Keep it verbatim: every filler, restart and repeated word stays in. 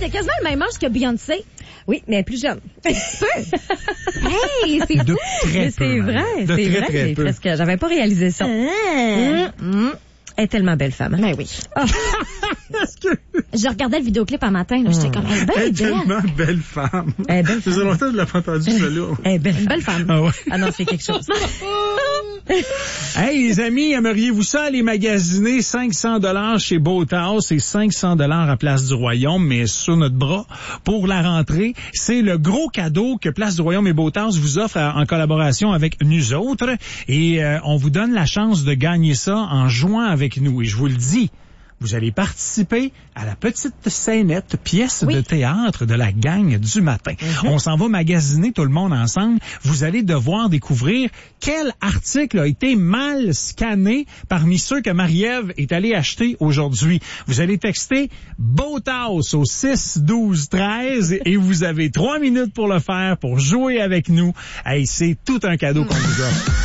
t'as quasiment le même âge que Beyoncé. Oui, mais plus jeune. Hey, c'est De fou. très Mais peu. c'est madame. vrai, De c'est très, vrai. très J'ai peu. presque, j'avais pas réalisé ça. Ah. Mmh, mmh. Elle est tellement belle femme. Ben oui. Est-ce que... Je regardais le vidéoclip un matin, là, j'étais comme, elle est Elle est belle, belle. tellement belle femme. Elle est belle Ça faisait longtemps que je l'ai pas entendu, celle-là. Elle est belle. Une belle femme. Ah ouais. Ah non, c'est quelque chose. Hey, les amis, aimeriez-vous ça aller magasiner cinq cents dollars chez Boathouse et cinq cents dollars à Place du Royaume, mais sur notre bras pour la rentrée? C'est le gros cadeau que Place du Royaume et Boathouse vous offrent à- en collaboration avec nous autres. Et euh, on vous donne la chance de gagner ça en jouant avec nous. Et je vous le dis, vous allez participer à la petite scénette, pièce Oui. de théâtre de la gang du matin. Mm-hmm. On s'en va magasiner tout le monde ensemble. Vous allez devoir découvrir quel article a été mal scanné parmi ceux que Marie-Ève est allée acheter aujourd'hui. Vous allez texter Boathouse au six douze treize et vous avez trois minutes pour le faire, pour jouer avec nous. Hey, c'est tout un cadeau qu'on vous offre.